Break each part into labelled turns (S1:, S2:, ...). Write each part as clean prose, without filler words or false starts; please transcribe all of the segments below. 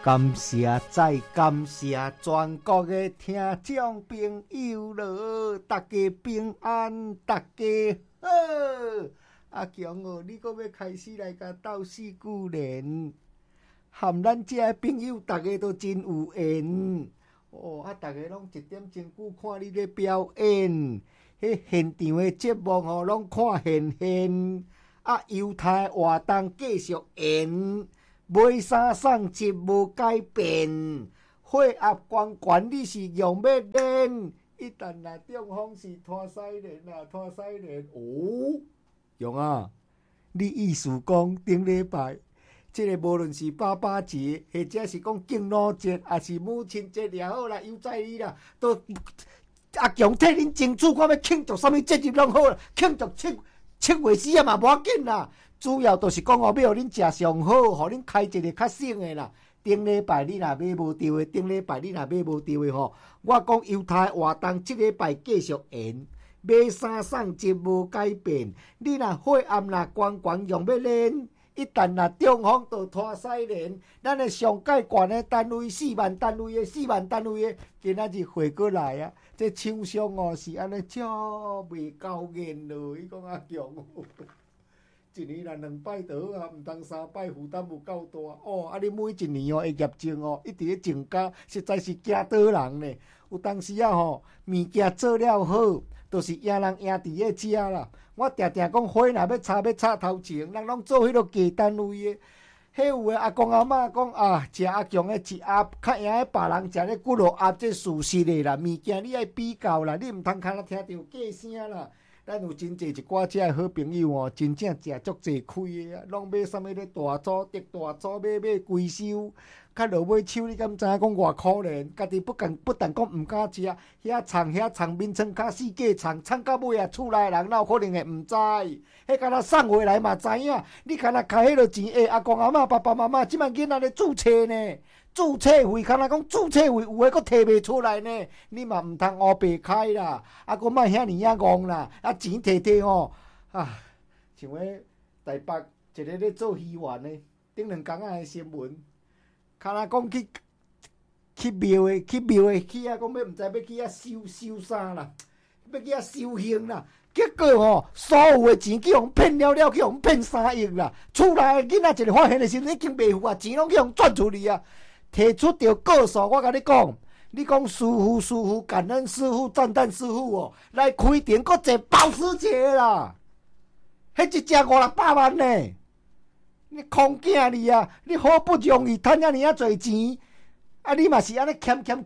S1: 感谢再感谢全国的听众朋友咯，大家平安，大家好。阿强哦，你阁要开始来甲斗四句联，含咱遮的朋友，大家都真有缘。哦，大家拢一点钟久看你咧表演，迄现场的节目哦，拢看现。犹太活动继续演。买衫送节无改变，血压高悬你是用要练。一旦若中风是拖西连啦，拖西连哦，用啊！你意思讲顶礼拜，即个无论是爸爸节，或者是讲敬老节，还是母亲节也好啦，犹在你啦，都阿强替恁争取，看要庆祝啥物节日拢好啦，庆祝7月4嘛无要紧啦。主要就是讲哦，要互恁食上好，互恁开一个较省的啦。顶礼拜你若买无着的，顶礼拜你若买无着的吼，我讲犹太活动即礼拜继续演，买衫送节无改变。你若血压若悬用要练，一旦若中风就拖西连。咱的上界悬的单位4万单位的4万单位的，今仔日回过来啊！这厂商哦是安尼超袂够瘾咯，伊讲阿强哦。一年若2摆就好啊，毋通3摆，负担有够大哦。你每一年哦，会业绩哦，一直咧增加，实在是惊倒人呢。有当时啊吼，物件做了好，就是赢人赢伫咧食啦。我定定讲，火若要插头前，人拢做迄落鸡单位的。迄有诶阿公阿嬷讲啊，食阿强诶一鸭较赢诶别人食咧骨肉鸭，这事实诶啦。物件你爱比较啦，你毋通看若听到价声啦。咱有真济一寡遮好朋友哦，真正食足济开的啊，拢买啥物咧大组、特大组，买规收，较落尾手，你敢知影讲偌可怜？家己不但讲毋敢食，遐藏面床骹四架藏到尾啊，厝内人哪有可能会毋知？迄敢若送回来嘛知影？你敢若开迄落钱，阿公阿嬷、爸爸妈妈，即摆囡仔咧注册呢？注册费，敢若讲注册费有诶，佫摕袂出来呢？你嘛毋通乌白开啦，佫莫遐尼啊戆啦，钱摕吼，像迄台北一个咧做鱼丸的，顶2工仔的新闻，敢若讲去庙的去遐讲要毋知要去遐收啥啦，要去遐收刑啦。结果吼，所有的钱去互骗了，去互骗3亿啦。厝内的囡仔一个发现的时阵已经袂付啊，钱拢去互转出去啊。提出着告诉我甲你讲，你讲师傅，感恩师傅，赞叹师傅哦，来开店搁坐保时捷啦，迄一只500-600万呢，你空囝你啊，你好不容易赚遐尔啊侪钱，啊你嘛是安尼欠遐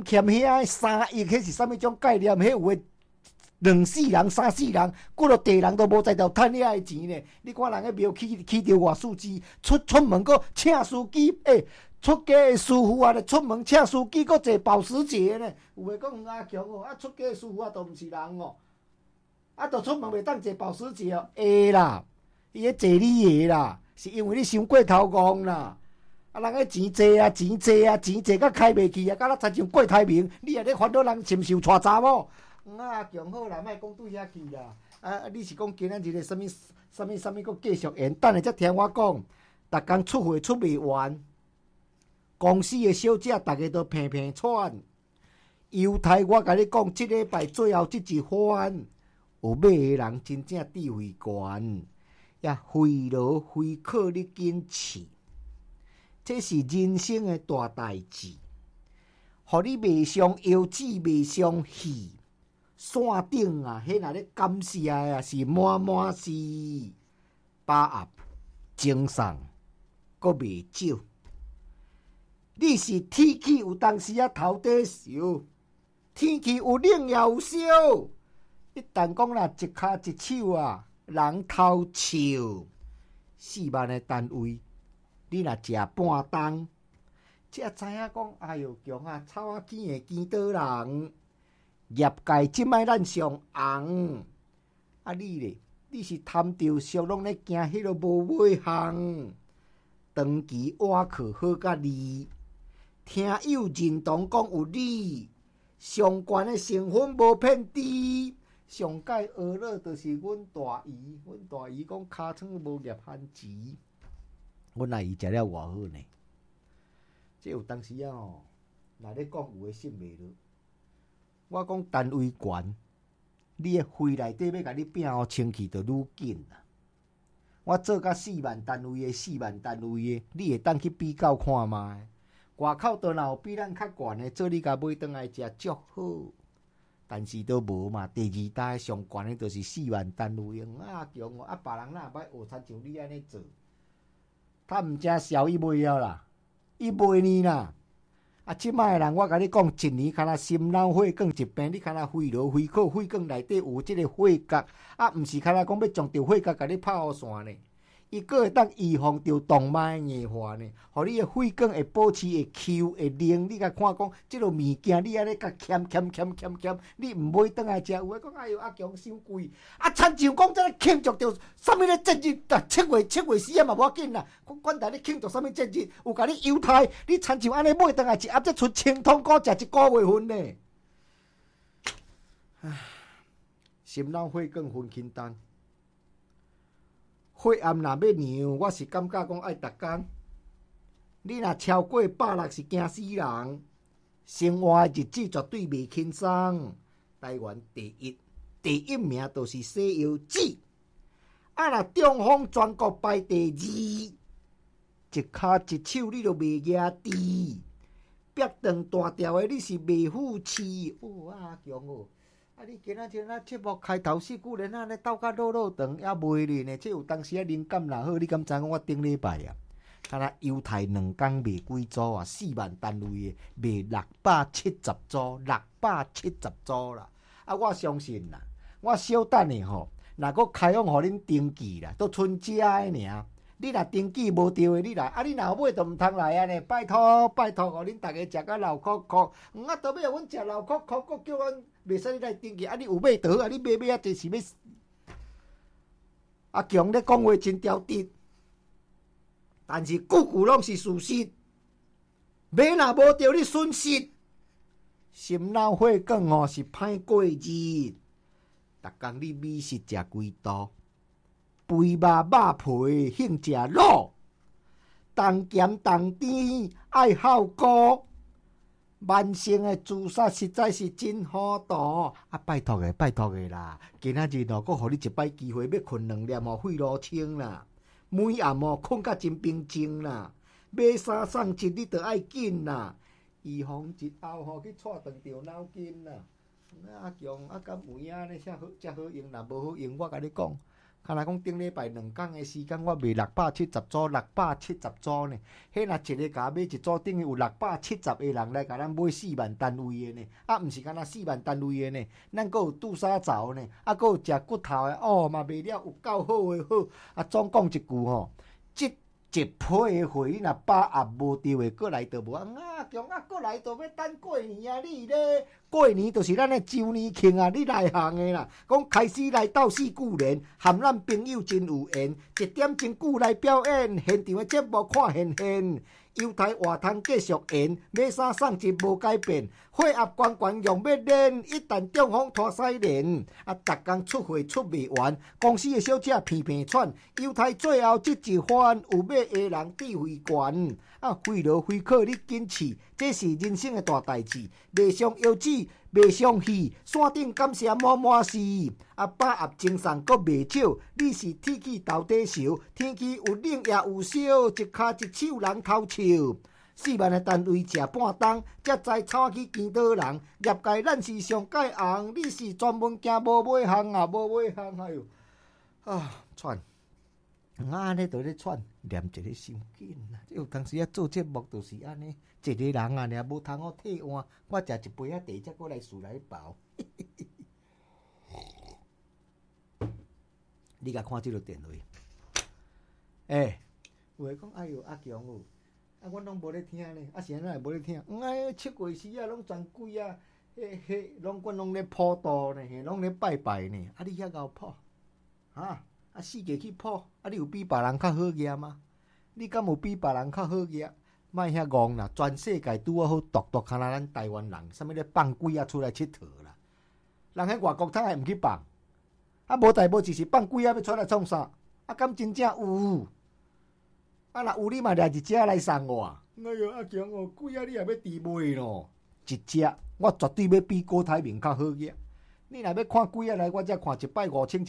S1: 3亿，迄是啥物种概念？迄有诶2、4人、3、4人，几落地人都无才调赚遐个钱呢？你看人个庙起着偌数字，出门搁请司机，出家的师傅啊，出门请司机，搁坐保时捷呢。有诶讲阿强哦，出家的师傅啊，都毋是人哦，都出门袂当坐保时捷哦。会啦，伊咧坐你的啦，是因为你伤过头戆啦。人个钱济啊，钱济甲开袂起啊，敢若亲像过台面，你也咧烦恼人深受带查某。阿强好啦，莫讲对遐去啦。你是讲今仔日的啥物，搁继续演？等下才听我讲，逐工出货出袂完。公司的小姐，大家都平喘。犹太，我甲你讲，即礼拜最后即一番，有买的人真正智慧悬，也费劳费口你紧试，这是人生的大代志。互你袂伤腰子，袂伤气，线顶啊，迄若咧感谢啊，是满是把握精神，阁袂少。你是天气有当时啊头底烧，天气有冷也有烧。一旦讲啦，一骹一手啊，人头笑。4万的单位，你若食半当，才知影讲，哎哟，强啊，草仔见会见倒人。业界即摆咱上红，你咧，你是贪着俗，拢咧惊迄落无尾项。长期挖课好甲利。听友认同讲有理，上悬的成分无骗猪。上界学了就是阮大姨，阮大姨讲尻川无业番薯，阮阿姨食了偌好呢。 即有当时啊吼，若咧讲有诶信袂落。我讲单位悬，你诶肺内底要甲你拼互清气，就愈紧啦。我做甲4万单位诶，你会当去比较看觅？外口倒若有比咱较悬诶，做你甲买转来食足好。但是都无嘛，第二代上悬诶，就是4万单位啊，强哦！啊，别人哪会歹学参像你安尼做？他毋正小伊袂晓啦，伊袂呢啦。啊，即摆诶人，我甲你讲，一年敢若心脑血管一病，你敢若肺痨、肺孔、肺管内底有即个血角，啊，毋是敢若讲要将着血角甲你拍互线呢？伊阁会当预防着动脉硬化呢，互你诶肺管会保持会 Q 会灵。你甲看讲，即落物件你安尼甲欠，你毋买倒来食，有诶讲哎哟，阿强伤贵，啊，亲像讲这庆祝着啥物咧节日，7月4嘛无要紧啦，管他你庆祝啥物节日，有甲你犹太，你亲像安尼买倒来一盒，才出清汤锅食一个月份呢。唉，心脑血管分轻重。血压若要量，我是感觉讲爱逐工。你若超过160是惊死人，生活日子绝对袂轻松。台湾第一名就是西药籽，啊若中风全国排第2，一骹一手你就袂举滴，壁长大条的你是袂富气。哦啊强哦！啊！你今仔日节目开头4句连安尼斗甲落长，也袂哩呢。这有当时灵感若好，你敢知影我顶礼拜啊，敢若犹太2工卖几组啊？4万单位的卖670组，670组啦。啊，我相信啦，我小等的吼，若搁开放互恁登记啦，都剩遮的尔。你若登记无着的，你来啊！你若有买就毋通来啊呢！拜托，互恁逐个食甲流口苦。啊，倒尾啊，阮食流口苦，搁叫阮袂使你来登记。啊，你有买倒啊？你买啊，就是要。阿强咧讲话真条直，但是句拢是事实。买若无着，你损失。心脑血管吼是歹过日，逐工你美食食几道。肥肉肉皮兴食卤，重咸重甜爱效果，慢性的自杀实在是真好度啊！拜托的啦！今仔日哦，搁互你一摆机会，要困2粒哦，肺痨清啦，每暗哦困甲真平静啦，买衫送一你着爱紧啦，预防日后吼去错断着脑筋啦。阿强啊，敢有影呢？遮好用，若无好用，我甲你讲。敢若讲顶礼拜2工的时间，我卖670组，670组呢。迄若一个甲买一组，等于有670个人来甲咱买4万单位的呢。啊，毋是敢若4万单位的呢，咱阁有杜沙槽呢，啊，阁有食骨头的哦，嘛卖了有够好的好。啊，总讲一句吼，一批的货，你若把握无着的，阁来着无啊？强啊，阁来着要等过年啊！你咧？过年就是咱的周年庆啊！你内行的啦，讲开始来斗4句连，含咱朋友真有缘，1点钟久来表演，现场的节目看现。犹太活通继续演，买衫送一无改变，血压悬用要练，一旦中风拖西连，啊，逐工出货出袂完，公司的小姐鼻鼻喘，犹太最后这一番，有买的人智慧悬，啊，肺痨肺科你紧试，这是人生的大代志，袂伤腰子，袂伤气，山顶感谢满事，啊，把握精神阁袂少，你是天气斗底烧，天气有冷也有烧，一骹一手人头笑。4万的单位食半冬，才知草去见倒人。业界咱是上界红，你是专门惊无尾行啊，无尾行哎哟啊喘，安尼都咧喘，念一个伤紧啦。有当时啊做节目就是安尼，一个人啊，尔无通好替换，我食一杯仔茶才过来厝内包。你甲看即个电话，有诶讲哎哟阿强哦。啊，阮拢无咧听咧，啊是安怎会无咧听？哎，7月时啊，拢全鬼啊，阮拢咧普渡呢，拢咧拜拜呢。啊，你遐敖普，啊4个去普，啊，你有比别人较好业吗？你敢有比别人较好业？莫遐戆啦，全世界拄啊好独看咱台湾人，啥物咧放鬼啊出来佚佗啦？人喺外国呾还毋去放，啊无代无志是放鬼啊要出来创啥？啊敢真正有？啊，若有你嘛掠一只来送我， 哎呦，阿强哦，鬼啊，你也要猪卖咯？一只，我绝对要比郭台铭较好个。你若要看鬼啊来，我才看一摆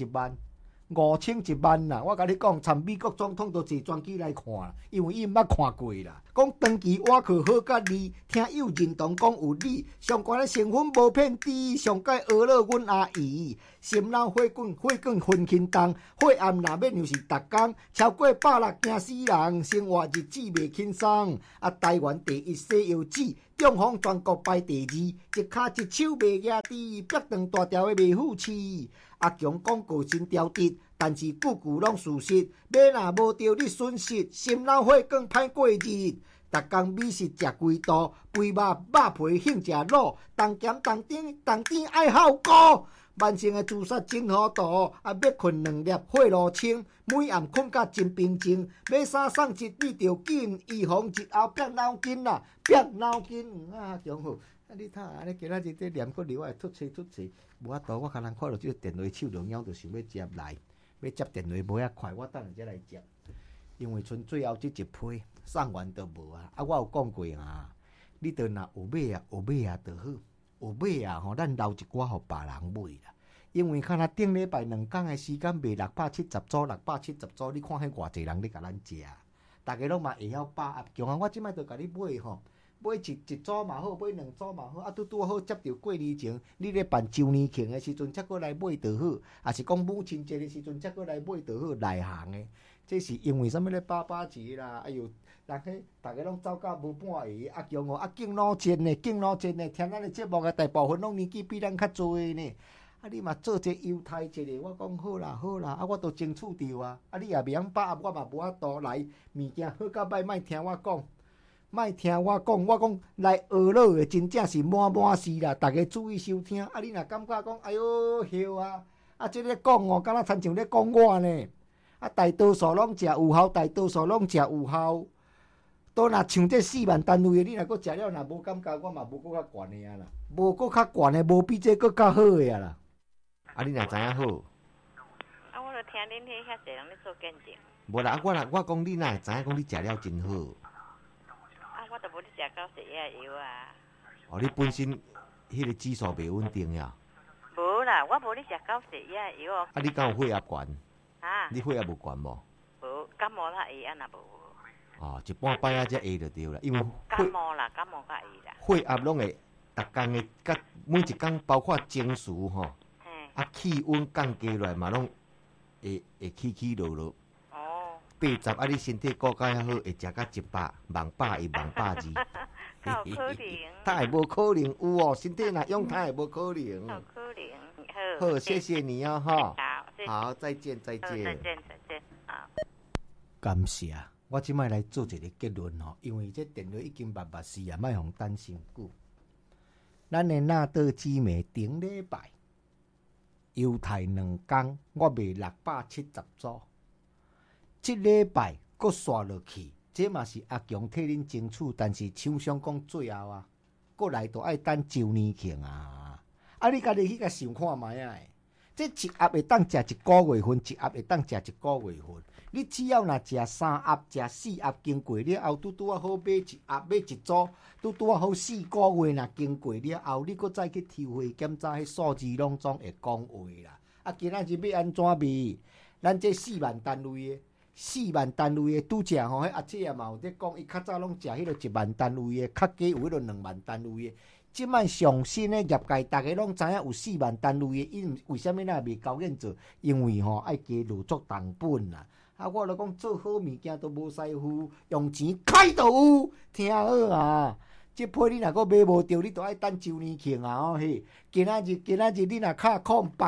S1: 5000、10000，5000、10000啦！我甲你讲，参美国总统都坐专机来看，因为伊毋捌看过啦。讲长期挖壳好甲你，听友认同讲有理，上悬的成分无骗猪，上界讹了阮阿姨。心脑血管分轻重，血暗若免又是逐工，超过100惊死人，生活日子袂轻松。啊，台湾第一西药籽，中风全国排第2，一骹一手袂举猪，脚长大条的袂富气。阿强广告真刁直，但是句句拢事实。买若无着你损失，心脑血管歹过日。逐工美食食规肚，肥肉皮兴食卤，重咸重甜爱效果。慢性的自杀真好度，要困2粒血路清，每暗困甲真平静。买3送1，你着紧，预防日后变脑筋啦，变脑筋啊，强好。啊！你睇下，你今仔日这念个流啊，突切，无法度。我可能看到这个电话手动摇，就想要接来，要接电话无遐快，我等下才来接。因为剩最后这一批送完都无啊！啊，我有讲过啊，你着若有买啊，就好。有买啊，吼，咱留一寡互别人买啦。因为看他顶礼拜2天的时间卖670组，你看迄偌济人咧甲咱食，大家拢嘛会晓把握强啊！我即摆着甲你买吼。买一组嘛好，买2组嘛好，啊拄好接着过年前，你咧办周年庆的时阵，才过来买就好；也是讲母亲节的时阵，才过来买就好。内行的，这是因为什么咧？爸节啦，哎呦，人迄大家拢走到无半下，阿强哦，啊敬老节呢，听咱的节目的大部分拢年纪比咱较侪呢。啊，你嘛做一犹太一个，我讲好啦，啊，我都争取着啊。啊，你也袂晓把握，我嘛无法度来物件好甲歹，莫听我讲。莫听我讲来学老的真正是满是啦，大家注意收听。啊，你若感觉讲，哎哟，晓啊！啊，这咧讲哦，敢若亲像咧讲我呢。啊，大多数拢食有效，都若像这4万单位的，你若搁食了，若无感觉，我嘛无搁较悬的啊啦，无搁较悬的，无比这搁较好的啊啦。啊，你若知影好？
S2: 啊，我著听恁迄遐济人咧做见证。
S1: 无啦，我讲你若会知影讲你食了真好。
S2: 我都无咧食到食遐药啊！
S1: 哦，你本身迄个指数袂稳定呀？
S2: 无啦，我无咧食到食遐药哦。
S1: 啊，你敢有血压悬？
S2: 啊？
S1: 你血压无悬无？
S2: 无，感冒较会安那无。
S1: 哦，一半摆啊才会就对啦，因为
S2: 感冒较会啦。
S1: 血压拢会逐工的，甲每一工包括情绪吼，啊气温降低落来嘛，拢会起落。80啊，你身体顾较好，会食到100，万100、12000。
S2: 敢有可能？
S1: 他也无可能有哦，身体若用他也无可能。
S2: 有可能。
S1: 好，谢谢你哦，哈。
S2: 好，
S1: 再见。
S2: 再见。好。
S1: 感谢，我即摆来做一个结论吼，因为这电话已经密死啊，莫互等伤久。咱的纳豆姊妹顶礼拜犹太2天，我卖670组。这礼拜搁刷落去，这嘛是阿强替恁争取，但是厂商讲最后啊，搁来都爱等周年庆啊！啊，你家己去甲想看卖啊！这一盒会当食1个月份，一盒会当食1个月份。你只要若食3盒、食4盒，经过了后，拄啊好买1盒，买1组，拄啊好4个月若经过了后，你搁再去抽血检查，迄数字拢总会讲话啦。啊，今仔日要安怎卖？咱这4万单位的。4万单位的拄食吼，迄阿姐啊嘛有咧讲，伊较早拢食迄个1万单位的，较加有迄个2万单位的。即摆上新的业界，大家拢知影有4万单位的，因为什么咱袂高兴做？因为吼爱加落足成本啦。啊，我著讲做好物件都无师傅，用钱开就有，听好啊！即批你若搁买无着，你著爱等周年庆啊！吼嘿，今仔日你若敲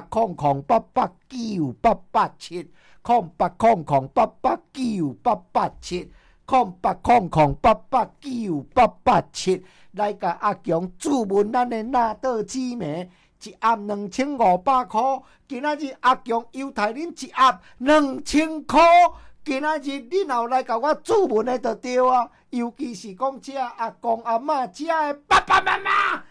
S1: 0800889887。0800889887，0800889887，来甲阿强注文咱的纳豆姊妹，一盒2500块。今仔日阿强犹太恁一盒2000块。今仔日你若来甲我注文的就对啊，尤其是讲这阿公阿嬷这的爸爸妈妈，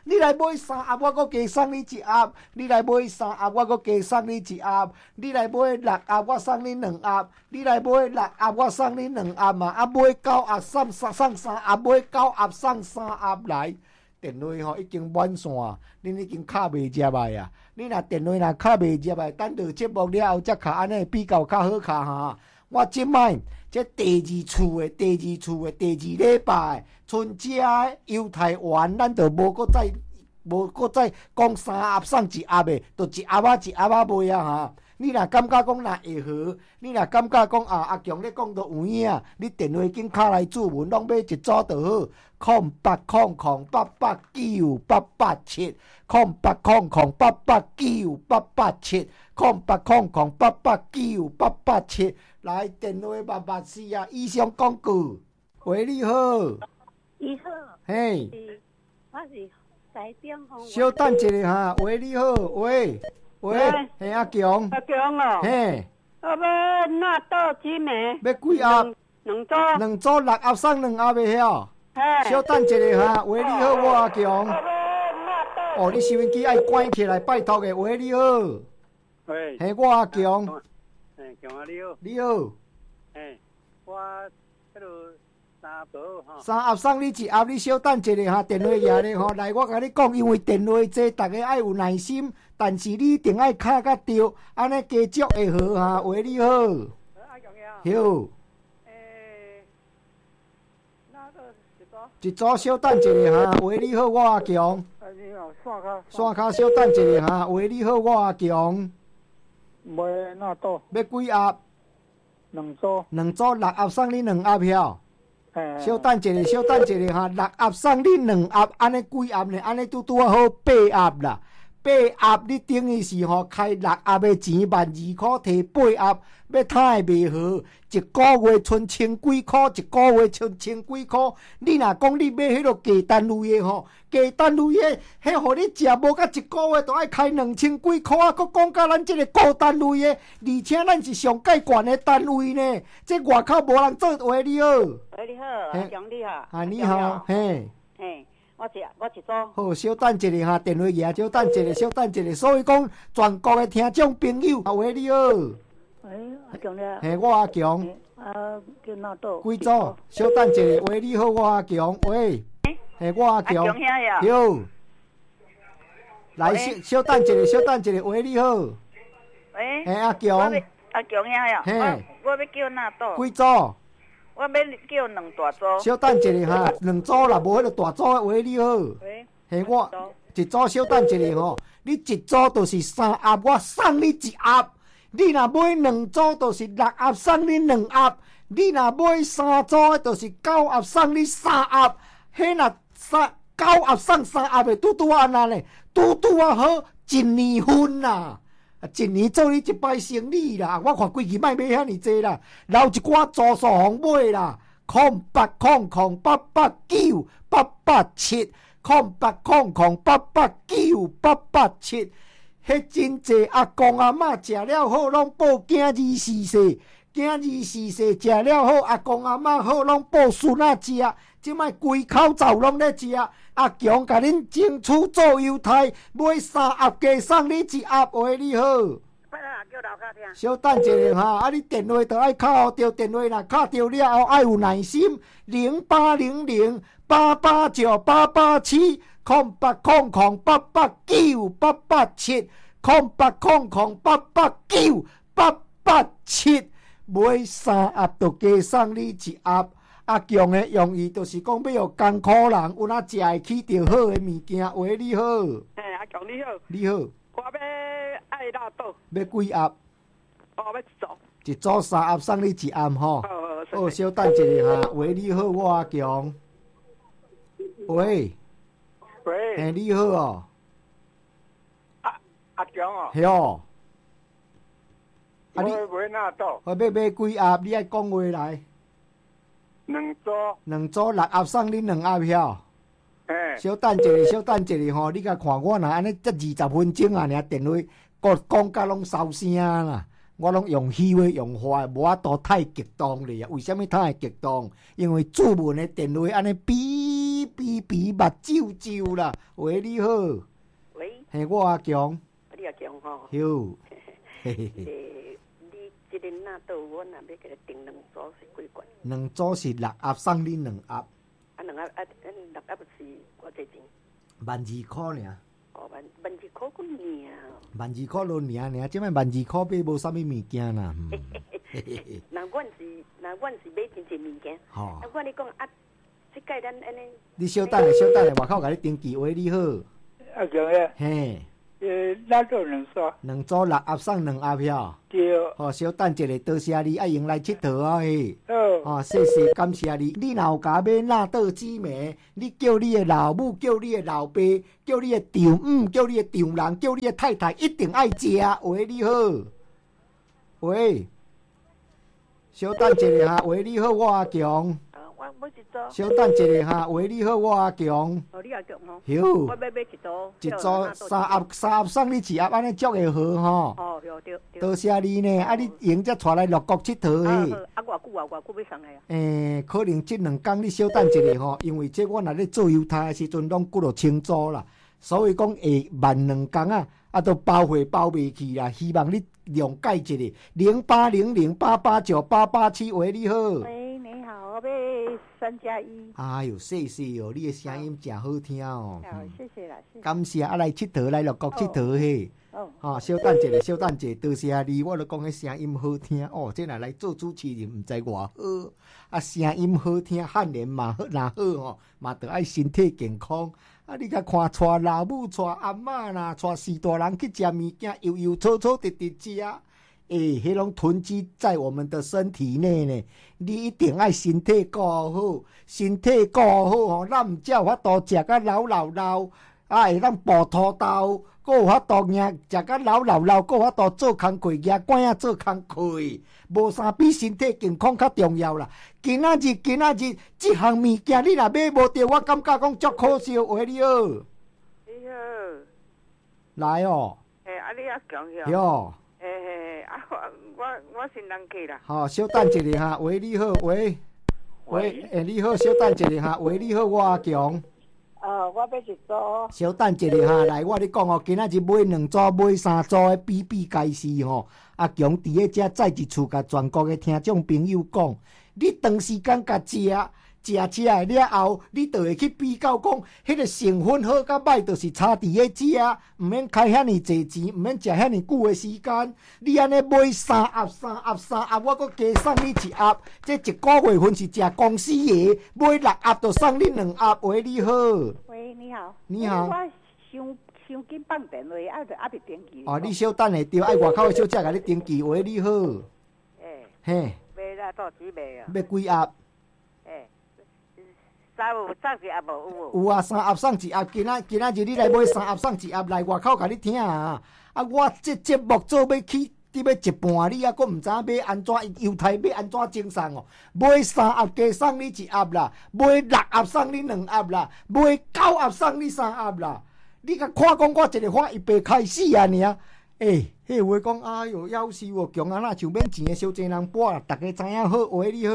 S1: 你来买3盒，我搁加送你1盒；你来买3盒，我搁加送你1盒；你来买6盒，我送你2盒；你来买6盒，我送你2盒嘛。啊，买9盒送3盒，买9盒送3盒来。电话吼已经满线，恁已经卡袂接来啊！你若电话若卡袂接来，等到节目了后才卡安尼比较较好卡哈。我即摆这第2次的第2礼拜春节游台湾，咱就无搁再讲3盒送1盒的，就1盒1盒卖啊哈！你若感觉讲若会好，你若感觉讲阿强咧讲都有影，你电话紧敲来注文，拢买一组就好。0800889887，0800889887，0800889887，来电话884啊！以上广告，喂，你好，
S3: 你好，
S1: 嘿，
S3: 我是台中红。
S1: 稍等一下哈，喂，你好，喂，嘿，阿强，
S3: 阿强哦，
S1: 嘿，
S3: 我要纳豆几枚？
S1: 要几盒
S3: ？2组。
S1: 2组6盒送2盒袂晓？稍等一下哈，喂，你好，我阿强。哦，你收音机爱关起来，拜托的。喂，你好。
S4: 喂。
S1: 嘿，我阿强。
S4: 强啊，你好。
S1: 你好。
S4: 嘿，我迄落3盒吼。
S1: 3盒送你1盒，你稍等一下哈，电话拿咧吼。来，我甲你讲，因为电话这大家爱有耐心，但是你一定爱敲甲对，安尼加足会好哈。喂，你好。
S4: 阿强呀。
S1: 好。一组稍等一下哈，喂，你好，我阿强。
S4: 你好，
S1: 山卡稍等一下哈，喂，你好，我阿强。
S4: 买纳豆。
S1: 要几盒
S4: ？2组。
S1: 2组6盒送你2盒晓。稍等一下哈，6盒送你2盒，安尼几盒呢？安尼拄啊好8盒啦。8盒你等于是吼开6盒的钱，12,000块摕8盒，要摊会袂好。一个月剩千几块，一个月剩千几块。你若讲你买迄落价单位的吼，价单位的，迄互你食无甲一个月，都爱开2000几块啊！佮讲甲咱即个高单位的，而且咱是上介悬的单位呢。这外口无人做话。你好，
S3: 喂，你好，阿强你好。
S1: 啊，你好，嘿。
S3: 嘿。我一组。
S1: 好，稍等一下哈，电话拿，稍等一下。所以讲，全国的听众朋友，喂，你好。
S3: 喂，阿强咧。
S1: 嘿，我阿强。
S3: 叫纳豆。
S1: 几组？稍等一下，喂，你好，我阿强。喂。嘿，我阿强。
S3: 阿强遐呀。
S1: 好。来，稍等一下，喂，你好。
S3: 喂。
S1: 嘿，阿强。
S3: 阿强遐呀。
S1: 嘿。
S3: 我要叫纳豆。
S1: 几组？
S3: 我要叫2大组。
S1: 稍等一下哈，2组啦，无迄个大组的。喂，你好。
S3: 喂。
S1: 嘿，我一组稍等一下吼，你一组就是3盒，我送你1盒。你若买2组，就是6盒送你2盒；你若买3组，就是9盒送你3盒。迄若9盒送3盒的，拄安那呢？拄啊好，1年份啦。1年做你一摆生意啦，我看规期卖遐尼济啦，留一寡租数互买啦。0800889887，0800889887，迄真济阿公阿嬷食了好，拢报囝儿逝世，囝儿逝世食了好，阿公阿嬷好，拢报孙仔食。即摆规口罩拢咧食，阿强甲恁争取做犹太，买3盒加送你1盒。喂，你好。
S3: 叫老卡听。
S1: 稍等一下哈，啊，你电话就爱敲着，电话若敲着了后爱有耐心。0800889887，0800889887，买3盒就加送你1盒。阿强的用意就是讲要有艰苦人有哪食会起着好的物件。喂，你好。
S3: 阿强你好。
S1: 你好。
S3: 我要爱纳豆。
S1: 要几盒？
S3: 我要1组。
S1: 一组3盒送你1盒吼。好，稍等一下哈。喂，你好，我阿强。喂。
S4: 喂。
S1: 嘿，你好哦。
S4: 阿强哦。
S1: 系哦。
S4: 我要买纳豆。
S1: 我要买几盒？你爱讲话来。
S4: 2组。
S1: 2组6盒送你2盒晓。稍等一下吼，你甲看我若安尼才20分钟啊，尔电话讲甲拢收声啦。我拢用虚的用话，无法度太激动咧啊！为什么太激动？因为主文的电话安尼哔比比，目睭睭啦。喂，你好。
S3: 喂，
S1: 嘿，我阿强。
S3: 你阿强吼？
S1: 哟。嘿嘿嘿。
S3: 你这个纳豆，我若要给你订2组是几罐
S1: ？2组是6盒，送你2盒。
S3: 2盒6盒是偌济钱
S1: ？12块尔。
S3: 哦，12块够尔。
S1: 12块咯尔，即摆12块买无啥物物件啦。
S3: 那阮是买真济物件。
S1: 吼。
S3: 我你讲啊，即届咱安尼。
S1: 你稍等下，外口甲你登记。喂，你好。
S4: 阿强诶。
S1: 嘿。
S4: 哪做2组
S1: ？2组6盒送2盒票。
S4: 对。
S1: 好，稍等一下，多谢你，爱用来佚佗啊嘿。
S4: 好。
S1: 谢谢，感谢你。你若有甲买纳豆紫梅，你叫你的老母，叫你的老爸，叫你的丈母，叫你的丈人，叫你的太太，一定爱食。喂，你好。喂。稍等一下，喂，你好，我阿强。
S3: 我一组。
S1: 稍等一下，喂，你好，我阿强。
S3: 哦，你阿强吼。
S1: 哟。
S3: 我要买一组。
S1: 一组3盒送你1盒，安尼足会好吼。
S3: 哦，对。
S1: 多谢你呢，啊，你用才带来乐国佚佗嘿。
S3: 啊，偌久要送来啊？
S1: 可能这2天你稍等一下吼，因为这我若咧做犹太的时阵，拢几落清楚啦，所以讲会慢2天啊，都包货包袂去啦。希望你谅解一下。0800889887，喂，你好。
S3: 喂，你好，我要3+1。
S1: 哎呦，谢谢哦，你的声音真好听哦。
S3: 谢谢啦，谢谢。
S1: 感谢啊，来佚佗，来乐国佚佗嘿。稍等一下，多谢你，我都讲迄声音好听哦。这若来做主持人，毋知偌好啊，声音好听，汉人嘛好，若好吼，嘛得爱身体健康。啊，你甲看带老母、带阿嬷啦，带4大人去食物件，悠悠草草直直食。迄拢囤积在我们的身体内呢。你一定爱身体顾好，身体顾好吼，咱毋才有法度食甲老，会当步土豆。还有法度食甲老，还有法度做工课，举管啊做工课，无啥比身体健康较重要啦。今仔日，这项物件你若买无着，我感觉讲足可惜。喂，你好。
S3: 你好。
S1: 来哦。
S3: 你阿强哟。
S1: 哟。
S3: 我先人客啦。
S1: 好，稍等一下，喂，你好，喂，你好，稍等一下，喂，你好，我阿强。
S3: 我要一组。
S1: 稍等一下来，我咧讲哦，今仔日买2组，买3组的比开始吼。阿强伫咧遮再一次甲全国的听众朋友讲，你长时间甲食的了后，你就会去比较讲，迄个成分好甲歹，就是差伫咧食，毋免开遐尼济钱，毋免食遐尼久的时间。你安尼买3盒，我阁加送你1盒，这一个月份是食公司的，买6盒就送你2盒。喂，你好。
S3: 喂，你好。
S1: 你好。
S3: 我伤紧放电话，还袂登记。
S1: 你稍等下着，爱外口的小姐甲你登记。喂，你好。嘿。
S3: 买啦，到几买啊？
S1: 要几盒
S3: 3盒送1盒无？
S1: 有啊，3盒送1盒。今仔日你来买3盒送1盒，来外口甲你听啊！我这节目做要起，你要一半，你还佫毋知影要安怎犹太要安怎精送哦？买3盒加送你1盒啦，买6盒送你2盒啦，买9盒送你3盒啦。你甲看讲我一个花一百开始啊尔。迄话讲，哎哟，夭寿哦，强啊，那像免钱的小济人拨啦，大家知影好。喂，你好。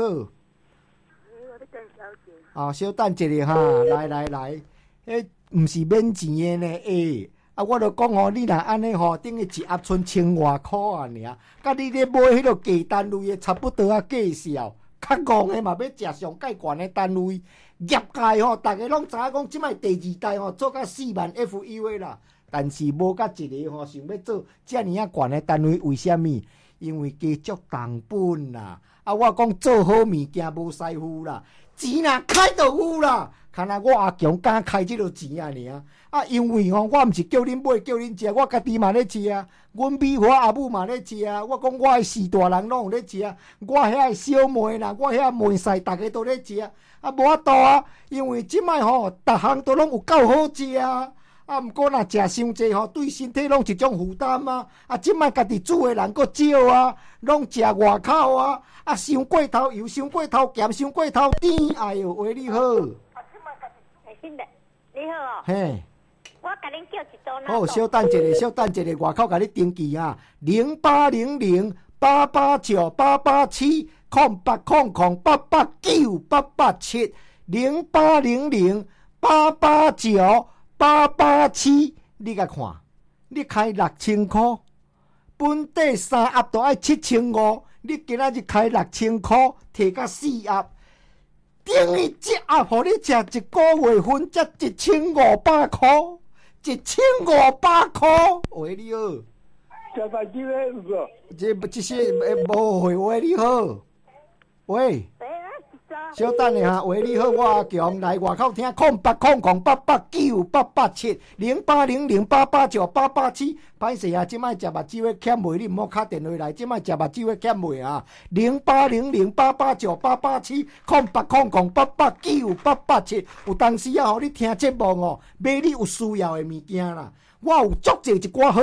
S1: 稍等一下哈，来，迄毋是免钱的呢，我著讲吼，你若安尼吼，等于1盒剩1000外箍啊尔，甲你咧买迄个低单位的差不多啊计数，较戆的嘛要食上介悬的单位，业界吼，大家拢知影讲，即摆第2代吼做到4万 FU 的啦，但是无甲一个吼想要做遮尔啊悬的单位，为虾米？因为加足重本啦，我讲做好物件无师傅啦。钱若开就有啦，看来我阿强敢开这个钱啊尔。因为吼，我毋是叫恁买叫恁食，我家己嘛咧食啊。阮美华阿母嘛咧食啊。我讲我的4大人拢有咧食，我遐的小妹啦，我遐妹婿，大家都咧食。无法度啊，因为即摆吼，逐项都拢有够好食啊。毋过若食伤济吼，对身体拢一种负担啊。即摆家己煮的人佫少啊，拢食外口啊。伤过头油，伤过头咸，伤过头甜。哎哟，喂，你好。
S2: 新的，你好哦。
S1: 嘿。
S2: 我甲恁叫一组
S1: 好，稍等一下，外口甲你登记啊。0800889887，0800889887，0800 889-887，你甲看，你开6000块，本底3盒都爱7500，你今仔日开6000块，摕到4盒，等于一盒互你食一个月份，才1500块，1500块，喂你好，
S4: 加把机会有无？
S1: 这些无会喂你好，喂。小等下哈，喂，你好，我阿强来外口听0800-889-887，0800-889-887，歹势啊，即摆食目睭要欠袂，你毋好敲电话来，即摆食目睭要欠袂啊，0800-889-887，0800-889-887，有当时啊，互你听节目哦，买你有需要的物件啦，我有足侪一寡好。